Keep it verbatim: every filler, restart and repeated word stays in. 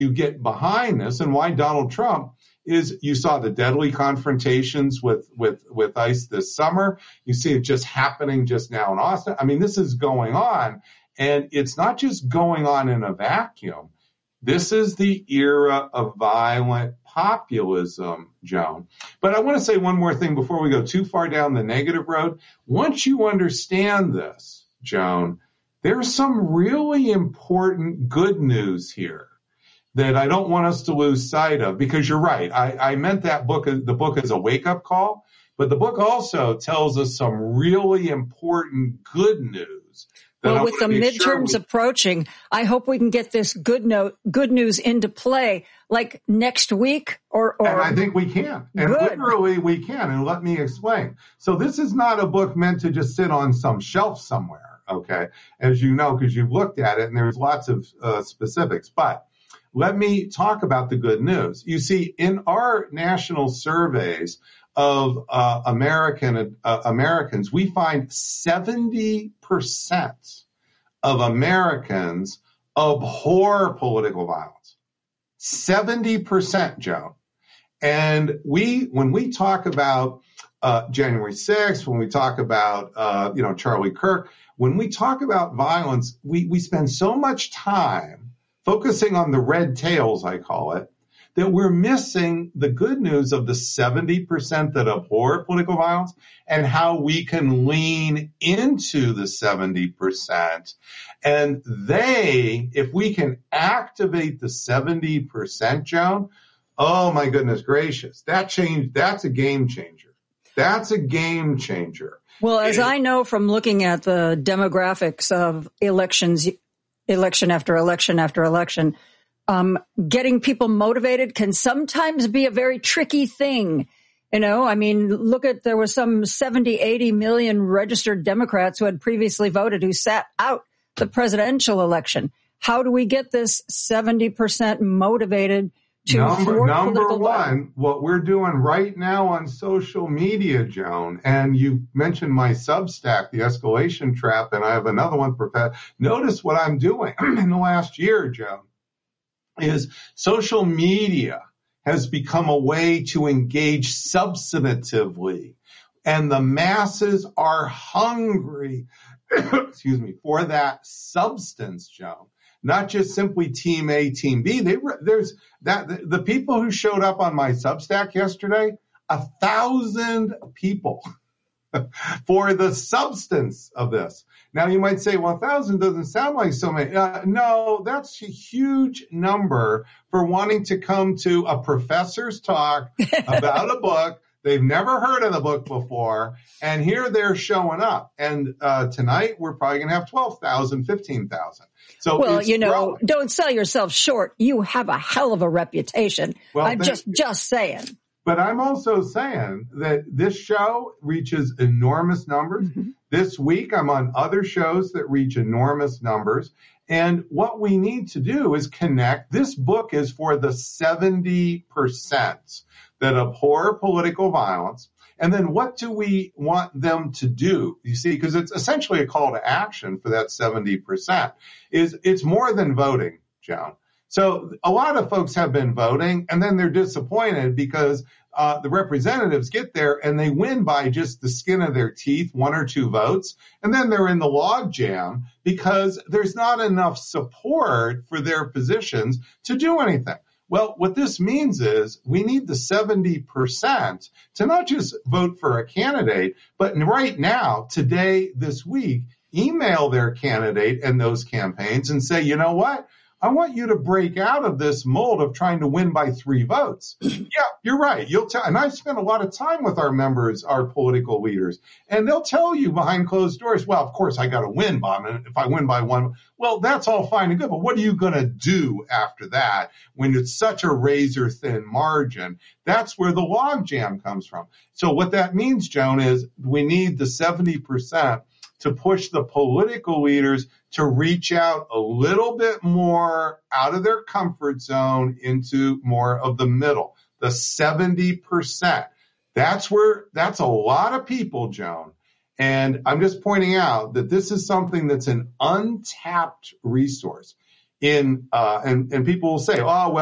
you get behind this and why Donald Trump is, you saw the deadly confrontations with, with, with ICE this summer. You see it just happening just now in Austin. I mean, this is going on, and it's not just going on in a vacuum. This is the era of violent populism, Joan. But I want to say one more thing before we go too far down the negative road. Once you understand this, Joan, there's some really important good news here that I don't want us to lose sight of, because you're right. I, I meant that book, the book as a wake-up call, but the book also tells us some really important good news. Well, with the midterms sure we... approaching, I hope we can get this good note, good news into play, like next week or, or... And I think we can. And good. Literally we can. And let me explain. So this is not a book meant to just sit on some shelf somewhere, okay? As you know, because you've looked at it and there's lots of uh, specifics. But let me talk about the good news. You see, in our national surveys of uh, American uh, Americans, we find seventy percent of Americans abhor political violence. seventy percent, Joe. And we, when we talk about uh, January sixth, when we talk about, uh, you know, Charlie Kirk, when we talk about violence, we, we spend so much time focusing on the red tails, I call it, that we're missing the good news of the seventy percent that abhor political violence and how we can lean into the seventy percent. And they, if we can activate the seventy percent, Joan, oh my goodness gracious, that change, that's a game changer. That's a game changer. Well, as and, I know from looking at the demographics of elections, election after election after election, um, getting people motivated can sometimes be a very tricky thing. You know, I mean, look at, there was some seventy, eighty million registered Democrats who had previously voted who sat out the presidential election. How do we get this seventy percent motivated to number, number one, what we're doing right now on social media, Joan, and you mentioned my Substack, The Escalation Trap, and I have another one for Pat. Notice what I'm doing in the last year, Joan, is social media has become a way to engage substantively, and the masses are hungry, excuse me, for that substance, Joan. Not just simply team A, team B. They there's that the, the people who showed up on my Substack yesterday, a thousand people for the substance of this. Now you might say, well, a thousand doesn't sound like so many. Uh, no, that's a huge number for wanting to come to a professor's talk about a book. They've never heard of the book before, and here they're showing up. And uh, tonight we're probably going to have twelve thousand, fifteen thousand. So well, you know, growing. Don't sell yourself short. You have a hell of a reputation. Well, I'm just you. just saying. But I'm also saying that this show reaches enormous numbers. Mm-hmm. This week I'm on other shows that reach enormous numbers. And what we need to do is connect. This book is for the seventy percent that abhor political violence. And then what do we want them to do? You see, because it's essentially a call to action for that seventy percent. Is it's more than voting, Joan. So a lot of folks have been voting, and then they're disappointed because uh, the representatives get there and they win by just the skin of their teeth, one or two votes, and then they're in the logjam because there's not enough support for their positions to do anything. Well, what this means is we need the seventy percent to not just vote for a candidate, but right now, today, this week, email their candidate and those campaigns and say, you know what? I want you to break out of this mold of trying to win by three votes. Yeah, you're right. You'll tell, and I've spent a lot of time with our members, our political leaders, and they'll tell you behind closed doors, well, of course I got to win, Bob. And if I win by one, well, that's all fine and good. But what are you going to do after that when it's such a razor thin margin? That's where the logjam comes from. So what that means, Joan, is we need the seventy percent to push the political leaders to reach out a little bit more out of their comfort zone into more of the middle, the seventy percent. That's where, that's a lot of people, Joan. And I'm just pointing out that this is something that's an untapped resource. in, uh, and, and people will say, oh, well,